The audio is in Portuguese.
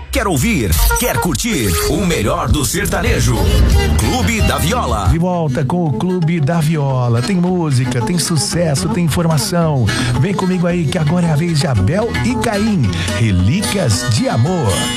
Quer ouvir? Quer curtir? O melhor do sertanejo. Clube da Viola. De volta com o Clube da Viola. Tem música, tem sucesso, tem informação. Vem comigo aí que agora é a vez de Abel e Caim. Relíquias de Amor.